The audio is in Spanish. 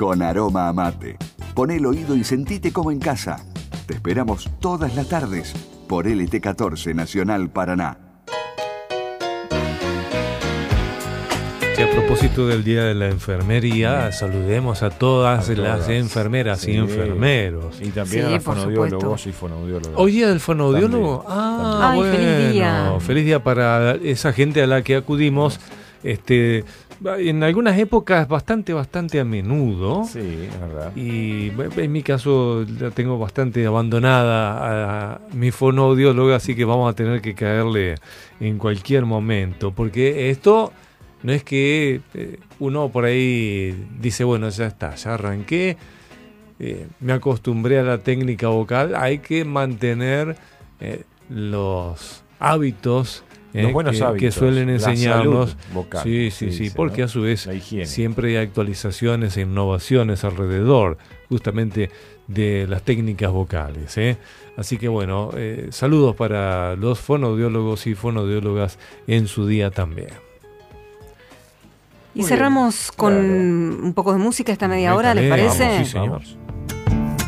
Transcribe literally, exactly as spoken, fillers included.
con aroma a mate. Poné el oído y sentite como en casa. Te esperamos todas las tardes por L T catorce Nacional Paraná. Y a propósito del Día de la Enfermería, saludemos a todas, a todas. las enfermeras sí. y enfermeros. Y también sí, a fonoaudiólogos y fonoaudiólogas. ¿Hoy día del fonoaudiólogo? También. Ah, Ay, bueno. Feliz día. Feliz día para esa gente a la que acudimos. Este, en algunas épocas bastante, bastante a menudo. Sí, es verdad. Y en mi caso la tengo bastante abandonada a mi fonoaudióloga, así que vamos a tener que caerle en cualquier momento, porque esto no es que eh, uno por ahí dice, bueno, ya está, ya arranqué, eh, me acostumbré a la técnica vocal. Hay que mantener eh, los hábitos, eh, los buenos que, hábitos que suelen enseñarnos. Vocal, sí, sí, sí, dice, porque ¿no? a su vez la higiene. Siempre hay actualizaciones e innovaciones alrededor justamente de las técnicas vocales, ¿eh? Así que bueno, eh, saludos para los fonoaudiólogos y fonoaudiólogas en su día también. Y Muy cerramos bien, con claro. un poco de música esta media Métale, hora, ¿les parece? Vamos, sí, señor. Vamos.